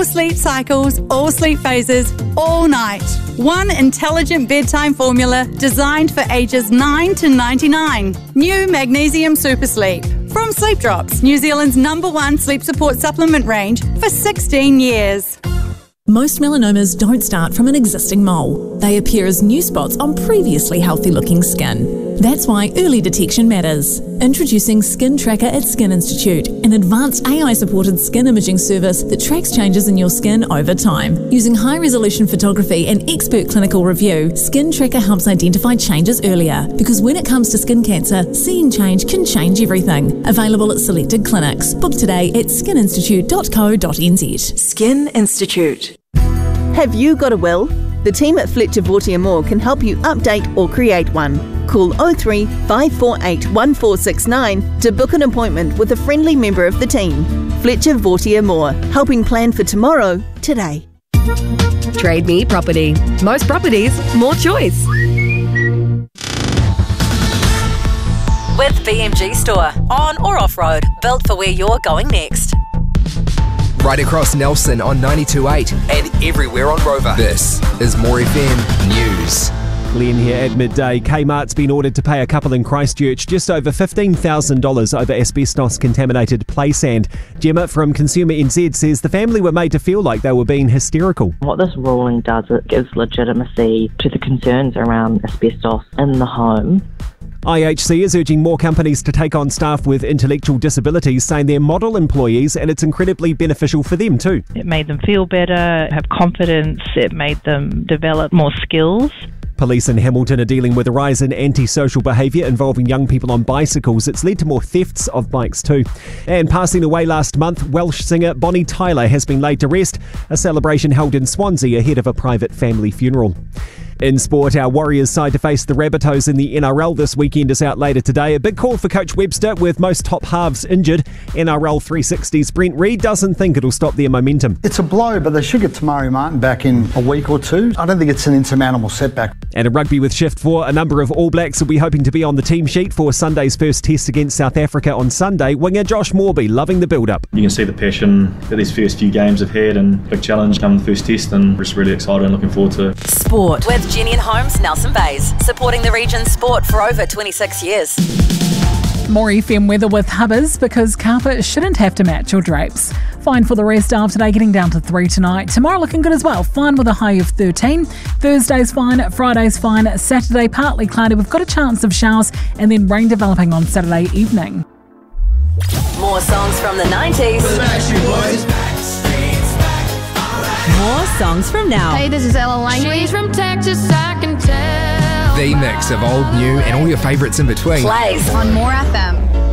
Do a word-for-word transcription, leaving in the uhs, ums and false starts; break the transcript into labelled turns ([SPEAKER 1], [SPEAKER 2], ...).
[SPEAKER 1] all sleep cycles, all sleep phases, all night. One intelligent bedtime formula designed for ages nine to ninety-nine. New Magnesium Super Sleep. From Sleep Drops, New Zealand's number one sleep support supplement range for sixteen years.
[SPEAKER 2] Most melanomas don't start from an existing mole. They appear as new spots on previously healthy-looking skin. That's why early detection matters. Introducing Skin Tracker at Skin Institute, an advanced A I-supported skin imaging service that tracks changes in your skin over time. Using high-resolution photography and expert clinical review, Skin Tracker helps identify changes earlier. Because when it comes to skin cancer, seeing change can change everything. Available at selected clinics. Book today at skin institute dot co dot n z.
[SPEAKER 3] Skin Institute.
[SPEAKER 4] Have you got a will? The team at Fletcher Vortier Moore can help you update or create one. Call oh three, five four eight, one four six nine to book an appointment with a friendly member of the team. Fletcher Vortier Moore, helping plan for tomorrow, today.
[SPEAKER 5] Trade Me Property. Most properties, more choice.
[SPEAKER 6] With B M G Store, on or off-road, built for where you're going next.
[SPEAKER 7] Right across Nelson on ninety-two point eight and everywhere on Rover. This is More F M News.
[SPEAKER 8] Glenn here at midday. Kmart's been ordered to pay a couple in Christchurch just over fifteen thousand dollars over asbestos-contaminated play sand. Gemma from Consumer N Z says the family were made to feel like they were being hysterical.
[SPEAKER 9] What this ruling does, it gives legitimacy to the concerns around asbestos in the home.
[SPEAKER 8] I H C is urging more companies to take on staff with intellectual disabilities, saying they're model employees and it's incredibly beneficial for them too.
[SPEAKER 10] It made them feel better, have confidence, it made them develop more skills.
[SPEAKER 8] Police in Hamilton are dealing with a rise in antisocial behaviour involving young people on bicycles. It's led to more thefts of bikes too. And passing away last month, Welsh singer Bonnie Tyler has been laid to rest. A celebration held in Swansea ahead of a private family funeral. In sport, our Warriors side to face the Rabbitohs in the N R L this weekend is out later today. A big call for Coach Webster with most top halves injured. N R L three sixty's Brent Reid doesn't think it'll stop their momentum.
[SPEAKER 11] It's a blow, but they should get Tamari Martin back in a week or two. I don't think it's an insurmountable setback.
[SPEAKER 8] And in rugby with Shift four, a number of All Blacks will be hoping to be on the team sheet for Sunday's first test against South Africa on Sunday. Winger Josh Morby loving the build-up.
[SPEAKER 12] You can see the passion that these first few games have had and big challenge come the first test, and we're just really excited and looking forward to it.
[SPEAKER 6] Sport with Jenny and Holmes, Nelson Bays, supporting the region's sport for over twenty-six years.
[SPEAKER 13] More F M weather with Hubbers, because carpet shouldn't have to match your drapes. Fine for the rest of today, getting down to three tonight. Tomorrow looking good as well, fine with a high of thirteen. Thursday's fine, Friday's fine. Saturday partly cloudy, we've got a chance of showers and then rain developing on Saturday evening.
[SPEAKER 6] More songs from the nineties. More songs from now.
[SPEAKER 14] Hey, this is Ella Langley. She's from Texas, I can tell.
[SPEAKER 7] The mix of old, new and all your favourites in between.
[SPEAKER 6] Plays
[SPEAKER 14] on More F M.